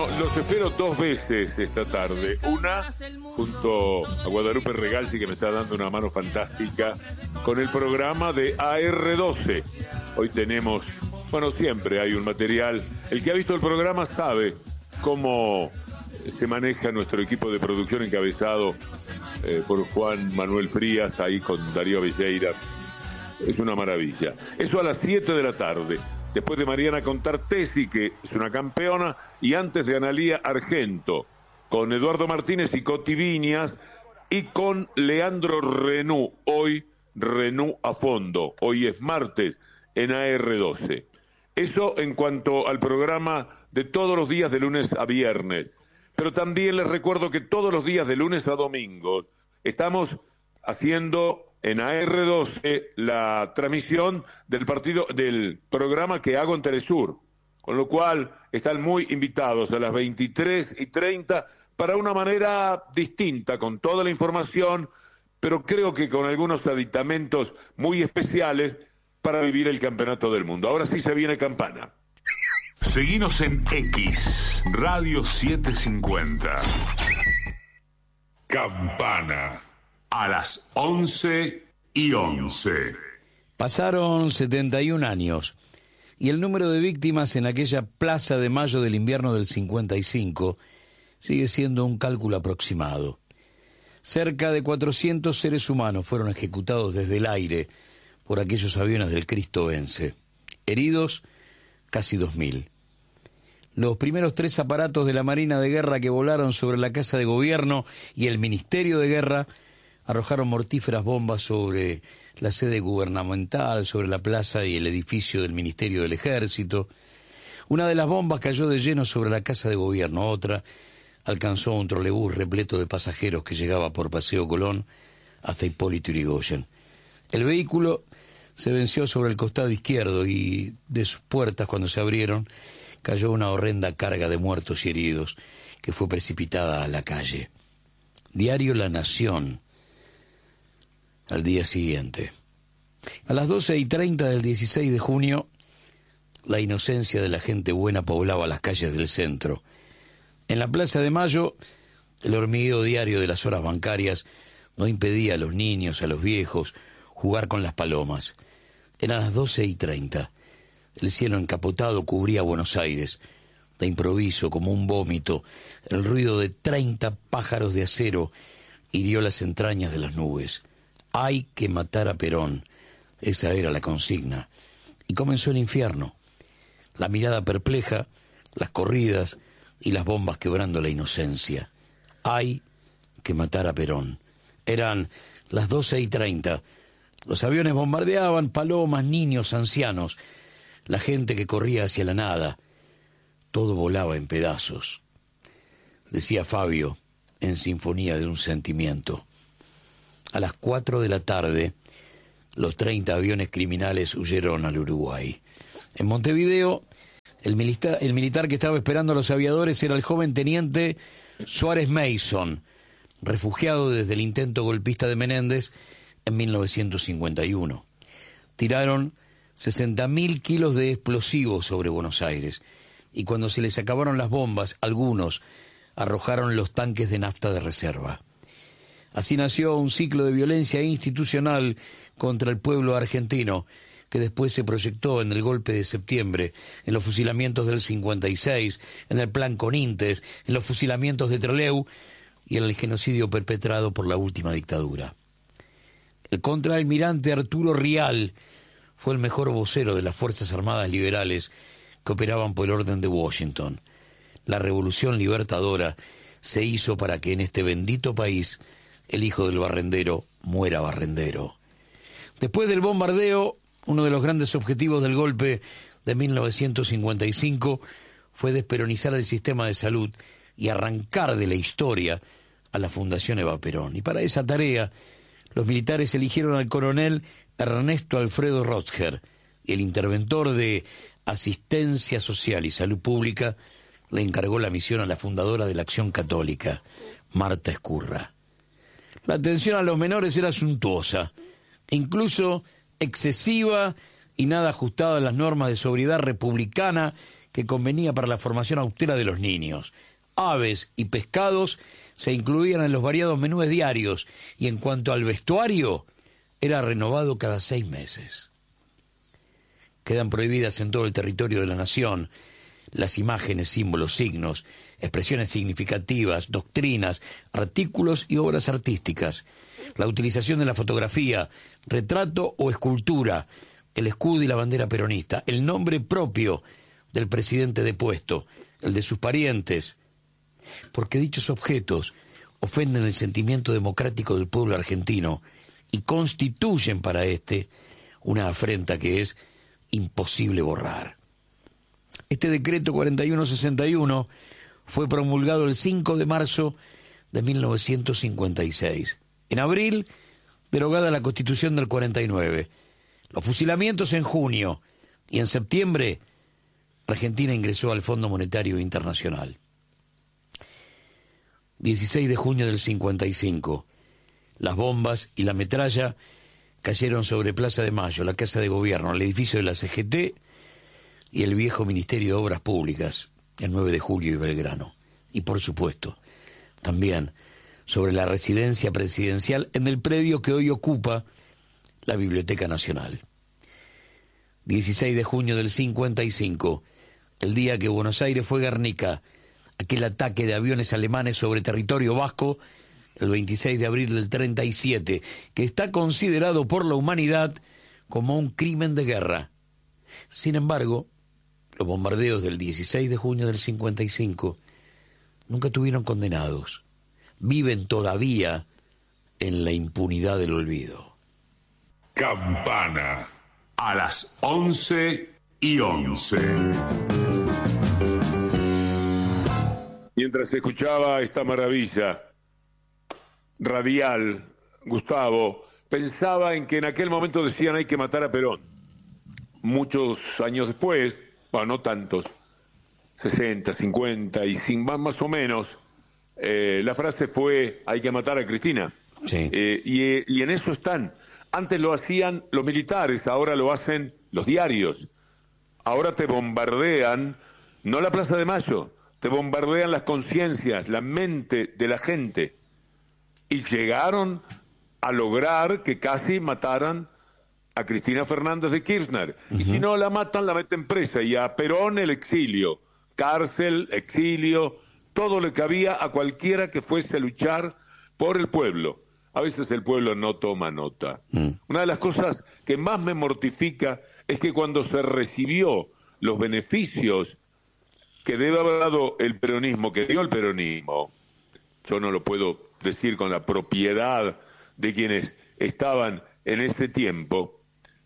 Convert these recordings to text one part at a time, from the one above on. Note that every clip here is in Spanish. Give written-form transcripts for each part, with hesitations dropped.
Bueno, los espero dos veces esta tarde. Una junto a Guadalupe Regalsi, que me está dando una mano fantástica con el programa de AR12. Hoy tenemos, bueno, siempre hay un material. El que ha visto el programa sabe cómo se maneja nuestro equipo de producción encabezado por Juan Manuel Frías, ahí con Darío Velleira. Es una maravilla. Eso a las 7 de la tarde. Después de Mariana Contartesi, que es una campeona, y antes de Analía Argento, con Eduardo Martínez y Coti Viñas, y con Leandro Renú. Hoy Renú a fondo. Hoy es martes en AR12. Eso en cuanto al programa de todos los días de lunes a viernes. Pero también les recuerdo que todos los días de lunes a domingo estamos haciendo en AR12 la transmisión del programa que hago en Telesur, con lo cual están muy invitados a las 23:30 para una manera distinta, con toda la información, pero creo que con algunos aditamentos muy especiales para vivir el campeonato del mundo. Ahora sí se viene Campana. Seguinos en X, Radio 750. Campana. A las 11:11. Pasaron 71 años y el número de víctimas en aquella Plaza de Mayo del invierno del 55 sigue siendo un cálculo aproximado. Cerca de 400 seres humanos fueron ejecutados desde el aire por aquellos aviones del Cristo Vence. Heridos, casi 2000. Los primeros 3 aparatos de la Marina de Guerra que volaron sobre la Casa de Gobierno y el Ministerio de Guerra arrojaron mortíferas bombas sobre la sede gubernamental, sobre la plaza y el edificio del Ministerio del Ejército. Una de las bombas cayó de lleno sobre la Casa de Gobierno, otra alcanzó un trolebús repleto de pasajeros que llegaba por Paseo Colón hasta Hipólito Yrigoyen. El vehículo se venció sobre el costado izquierdo y de sus puertas, cuando se abrieron, cayó una horrenda carga de muertos y heridos que fue precipitada a la calle. Diario La Nación. Al día siguiente, a las 12:30 del 16 de junio, la inocencia de la gente buena poblaba las calles del centro. En la Plaza de Mayo, el hormigueo diario de las horas bancarias no impedía a los niños, a los viejos, jugar con las palomas. Eran las 12:30. El cielo encapotado cubría Buenos Aires. De improviso, como un vómito, el ruido de 30 pájaros de acero hirió las entrañas de las nubes. Hay que matar a Perón. Esa era la consigna. Y comenzó el infierno. La mirada perpleja, las corridas y las bombas quebrando la inocencia. Hay que matar a Perón. Eran las 12:30. Los aviones bombardeaban, palomas, niños, ancianos. La gente que corría hacia la nada. Todo volaba en pedazos. Decía Fabio, en Sinfonía de un Sentimiento. A las 4 de la tarde, los 30 aviones criminales huyeron al Uruguay. En Montevideo, el militar que estaba esperando a los aviadores era el joven teniente Suárez Mason, refugiado desde el intento golpista de Menéndez en 1951. Tiraron 60.000 kilos de explosivos sobre Buenos Aires, y cuando se les acabaron las bombas, algunos arrojaron los tanques de nafta de reserva. Así nació un ciclo de violencia institucional contra el pueblo argentino, que después se proyectó en el golpe de septiembre, en los fusilamientos del 56, en el plan Conintes, en los fusilamientos de Trelew y en el genocidio perpetrado por la última dictadura. El contraalmirante Arturo Rial fue el mejor vocero de las Fuerzas Armadas Liberales que operaban por el orden de Washington. La revolución libertadora se hizo para que en este bendito país el hijo del barrendero muera barrendero. Después del bombardeo, uno de los grandes objetivos del golpe de 1955 fue desperonizar el sistema de salud y arrancar de la historia a la Fundación Eva Perón. Y para esa tarea, los militares eligieron al coronel Ernesto Alfredo Rotger, y el interventor de Asistencia Social y Salud Pública le encargó la misión a la fundadora de la Acción Católica, Marta Escurra. La atención a los menores era suntuosa, incluso excesiva y nada ajustada a las normas de sobriedad republicana que convenía para la formación austera de los niños. Aves y pescados se incluían en los variados menúes diarios y en cuanto al vestuario, era renovado cada 6 meses. Quedan prohibidas en todo el territorio de la nación las imágenes, símbolos, signos, expresiones significativas, doctrinas, artículos y obras artísticas, la utilización de la fotografía, retrato o escultura, el escudo y la bandera peronista, el nombre propio del presidente depuesto, el de sus parientes, porque dichos objetos ofenden el sentimiento democrático del pueblo argentino y constituyen para éste una afrenta que es imposible borrar. Este decreto 4161 fue promulgado el 5 de marzo de 1956. En abril, derogada la Constitución del 49. Los fusilamientos en junio y en septiembre, Argentina ingresó al Fondo Monetario Internacional. 16 de junio del 55. Las bombas y la metralla cayeron sobre Plaza de Mayo, la Casa de Gobierno, el edificio de la CGT y el viejo Ministerio de Obras Públicas, el 9 de julio y Belgrano. Y por supuesto, también sobre la residencia presidencial en el predio que hoy ocupa la Biblioteca Nacional. 16 de junio del 55, el día que Buenos Aires fue Guernica, aquel ataque de aviones alemanes sobre territorio vasco, el 26 de abril del 37, que está considerado por la humanidad como un crimen de guerra. Sin embargo, los bombardeos del 16 de junio del 55 nunca tuvieron condenados. Viven todavía en la impunidad del olvido. Campana a las 11:11. Mientras escuchaba esta maravilla radial, Gustavo, pensaba en que en aquel momento decían hay que matar a Perón. Muchos años después, bueno, no tantos, 60, 50 y más o menos, la frase fue hay que matar a Cristina. Sí. Y en eso están. Antes lo hacían los militares, ahora lo hacen los diarios. Ahora te bombardean, no la Plaza de Mayo, te bombardean las conciencias, la mente de la gente. Y llegaron a lograr que casi mataran a Cristina Fernández de Kirchner. Y si no la matan, la meten presa. Y a Perón el exilio, cárcel, exilio, todo lo que había a cualquiera que fuese a luchar por el pueblo. A veces el pueblo no toma nota. Una de las cosas que más me mortifica es que cuando se recibió los beneficios que debe haber dado el peronismo, que dio el peronismo, yo no lo puedo decir con la propiedad de quienes estaban en ese tiempo,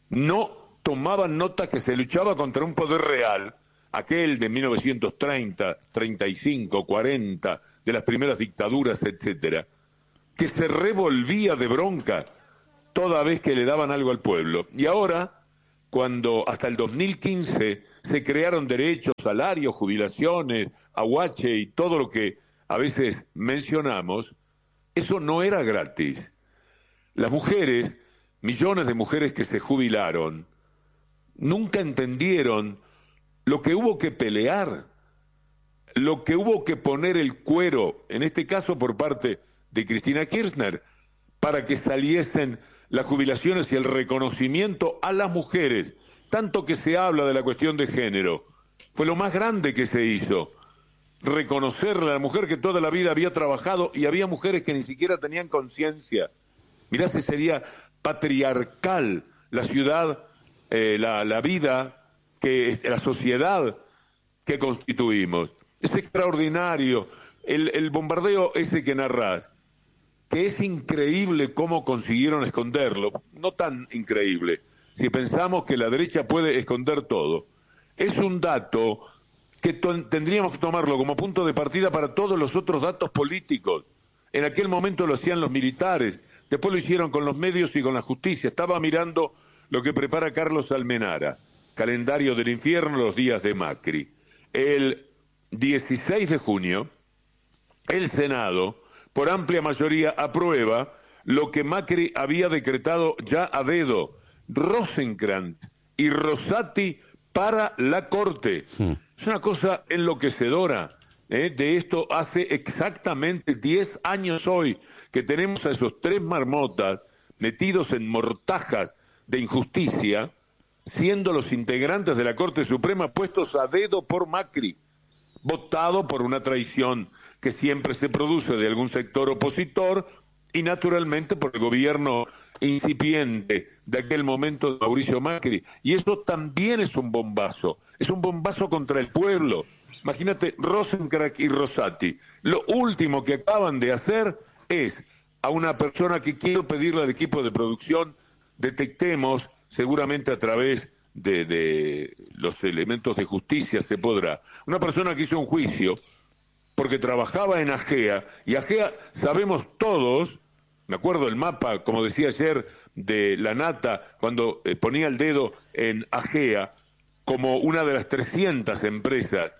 no tomaban nota que se luchaba contra un poder real, aquel de 1930, 35, 40, de las primeras dictaduras, etcétera, que se revolvía de bronca toda vez que le daban algo al pueblo. Y ahora, cuando hasta el 2015 se crearon derechos, salarios, jubilaciones, aguache y todo lo que a veces mencionamos, eso no era gratis. Las mujeres, millones de mujeres que se jubilaron, nunca entendieron lo que hubo que pelear, lo que hubo que poner el cuero, en este caso por parte de Cristina Kirchner, para que saliesen las jubilaciones y el reconocimiento a las mujeres. Tanto que se habla de la cuestión de género, fue lo más grande que se hizo. Reconocerle a la mujer que toda la vida había trabajado, y había mujeres que ni siquiera tenían conciencia. Mirá si sería patriarcal la ciudad, la vida, la sociedad que constituimos. Es extraordinario el bombardeo ese que narrás, que es increíble cómo consiguieron esconderlo, no tan increíble, si pensamos que la derecha puede esconder todo. Es un dato que tendríamos que tomarlo como punto de partida para todos los otros datos políticos. En aquel momento lo hacían los militares, después lo hicieron con los medios y con la justicia. Estaba mirando lo que prepara Carlos Almenara, calendario del infierno, los días de Macri. El 16 de junio, el Senado, por amplia mayoría, aprueba lo que Macri había decretado ya a dedo: Rosenkrantz y Rosati para la Corte. Es una cosa enloquecedora. De esto hace exactamente 10 años hoy que tenemos a esos 3 marmotas metidos en mortajas de injusticia, siendo los integrantes de la Corte Suprema puestos a dedo por Macri, votado por una traición que siempre se produce de algún sector opositor y naturalmente por el gobierno incipiente de aquel momento de Mauricio Macri. Y eso también es un bombazo contra el pueblo. Imagínate, Rosencrantz y Rosati, lo último que acaban de hacer es a una persona que quiero pedirle al equipo de producción, detectemos, seguramente a través de los elementos de justicia se podrá, una persona que hizo un juicio porque trabajaba en AGEA, y AGEA sabemos todos, me acuerdo el mapa, como decía ayer, de la Nata, cuando ponía el dedo en AGEA, como una de las 300 empresas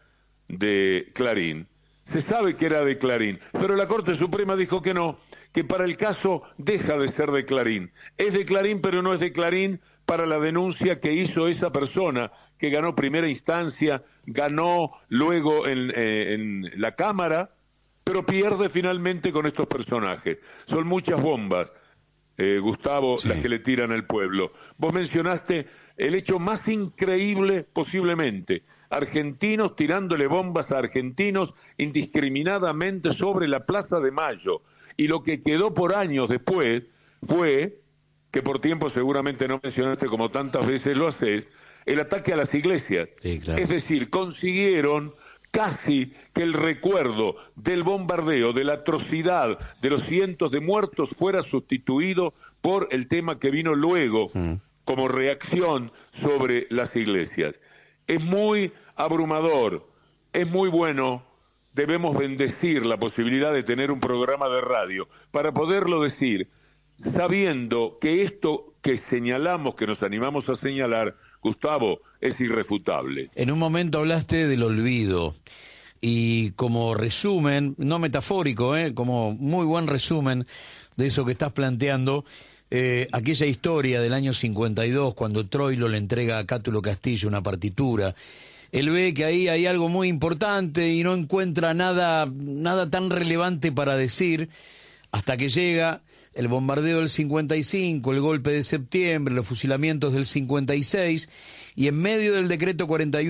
de Clarín. Se sabe que era de Clarín, pero la Corte Suprema dijo que no, que para el caso deja de ser de Clarín. Es de Clarín, pero no es de Clarín para la denuncia que hizo esa persona que ganó primera instancia, ganó luego en la Cámara, pero pierde finalmente con estos personajes. Son muchas bombas, Gustavo, sí, las que le tiran al pueblo. Vos mencionaste el hecho más increíble posiblemente, argentinos tirándole bombas a argentinos indiscriminadamente sobre la Plaza de Mayo. Y lo que quedó por años después fue, que por tiempo seguramente no mencionaste como tantas veces lo haces, el ataque a las iglesias. Sí, claro. Es decir, consiguieron casi que el recuerdo del bombardeo, de la atrocidad, de los cientos de muertos fuera sustituido por el tema que vino luego como reacción sobre las iglesias. Es muy abrumador, es muy bueno, debemos bendecir la posibilidad de tener un programa de radio para poderlo decir, sabiendo que esto que señalamos, que nos animamos a señalar, Gustavo, es irrefutable. En un momento hablaste del olvido y como resumen, no metafórico, como muy buen resumen de eso que estás planteando, aquella historia del año 52 cuando Troilo le entrega a Cátulo Castillo una partitura. Él ve que ahí hay algo muy importante y no encuentra nada tan relevante para decir hasta que llega el bombardeo del 55, el golpe de septiembre, los fusilamientos del 56, y en medio del decreto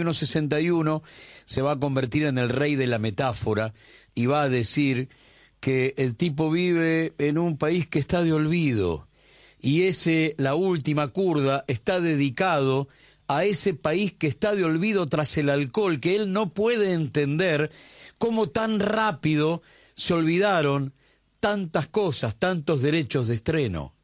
4161 se va a convertir en el rey de la metáfora y va a decir que el tipo vive en un país que está de olvido, y la última curda, está dedicado a ese país que está de olvido tras el alcohol, que él no puede entender cómo tan rápido se olvidaron tantas cosas, tantos derechos de estreno.